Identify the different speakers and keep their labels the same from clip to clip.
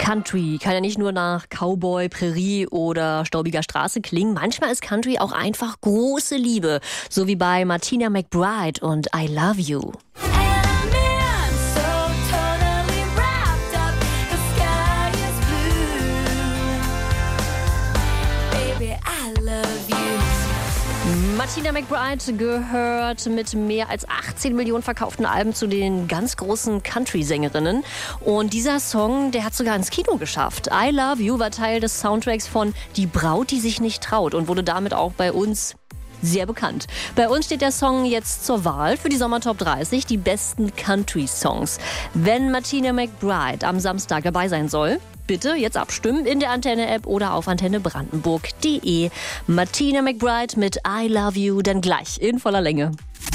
Speaker 1: Country kann ja nicht nur nach Cowboy, Prärie oder staubiger Straße klingen. Manchmal ist Country auch einfach große Liebe. So wie bei Martina McBride und I Love You. Martina McBride gehört mit mehr als 18 Millionen verkauften Alben zu den ganz großen Country-Sängerinnen. Und dieser Song, der hat sogar ins Kino geschafft. I Love You war Teil des Soundtracks von Die Braut, die sich nicht traut und wurde damit auch bei uns sehr bekannt. Bei uns steht der Song jetzt zur Wahl für die Sommertop 30, die besten Country-Songs. Wenn Martina McBride am Samstag dabei sein soll, bitte jetzt abstimmen in der Antenne-App oder auf antennebrandenburg.de. Martina McBride mit I Love You, dann gleich in voller Länge.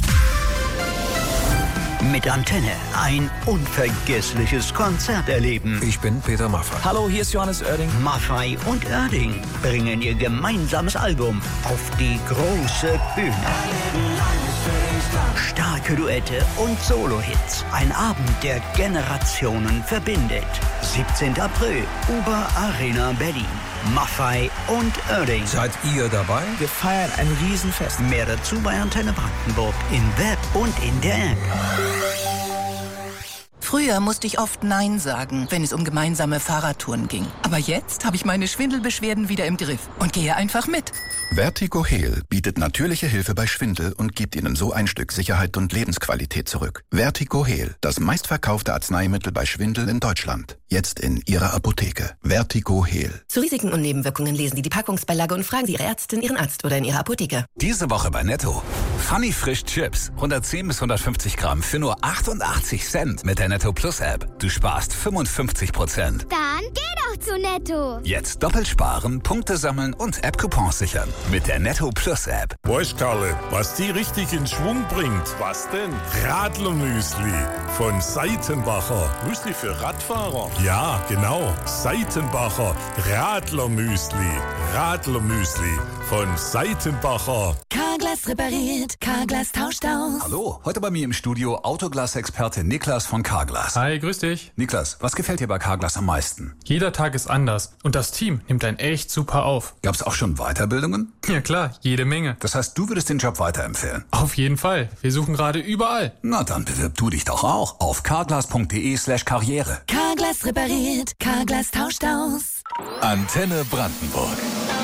Speaker 2: Mit Antenne ein unvergessliches Konzert erleben.
Speaker 3: Ich bin Peter Maffay.
Speaker 4: Hallo, hier ist Johannes Oerding.
Speaker 2: Maffay und Oerding bringen ihr gemeinsames Album auf die große Bühne. Starke Duette und Solo-Hits. Ein Abend, der Generationen verbindet. 17. April, Oberarena Berlin. Maffay und Oerding.
Speaker 3: Seid ihr dabei?
Speaker 4: Wir feiern ein Riesenfest.
Speaker 2: Mehr dazu bei Antenne Brandenburg im Web und in der App.
Speaker 5: Früher musste ich oft Nein sagen, wenn es um gemeinsame Fahrradtouren ging. Aber jetzt habe ich meine Schwindelbeschwerden wieder im Griff und gehe einfach mit.
Speaker 6: Vertigo Heal bietet natürliche Hilfe bei Schwindel und gibt Ihnen so ein Stück Sicherheit und Lebensqualität zurück. Vertigo Heal, das meistverkaufte Arzneimittel bei Schwindel in Deutschland. Jetzt in Ihrer Apotheke. Vertigo Heal.
Speaker 7: Zu Risiken und Nebenwirkungen lesen Sie die Packungsbeilage und fragen Sie Ihre Ärztin, Ihren Arzt oder in Ihrer Apotheke.
Speaker 8: Diese Woche bei Netto. Funny Frisch Chips. 110 bis 150 Gramm für nur 88 Cent mit der Netto Plus App. Du sparst 55%.
Speaker 9: Dann geh doch zu Netto.
Speaker 8: Jetzt doppelt sparen, Punkte sammeln und App-Coupons sichern. Mit der Netto Plus App.
Speaker 10: Weißt Karle, was die richtig in Schwung bringt? Was denn? Radlermüsli von Seitenbacher. Müsli für Radfahrer. Ja, genau. Seitenbacher Radlermüsli. Radlermüsli von Seitenbacher.
Speaker 5: Carglass repariert, Carglass tauscht aus.
Speaker 8: Hallo, heute bei mir im Studio Autoglas-Experte Niklas von Carglass.
Speaker 11: Hi, grüß dich.
Speaker 8: Niklas, was gefällt dir bei Carglass am meisten?
Speaker 11: Jeder Tag ist anders und das Team nimmt einen echt super auf.
Speaker 8: Gab's auch schon Weiterbildungen?
Speaker 11: Ja klar, jede Menge.
Speaker 8: Das heißt, du würdest den Job weiterempfehlen?
Speaker 11: Auf jeden Fall. Wir suchen gerade überall.
Speaker 8: Na, dann bewirb du dich doch auch auf carglass.de/Karriere.
Speaker 5: Carglass repariert, Carglass tauscht aus.
Speaker 3: Antenne Brandenburg.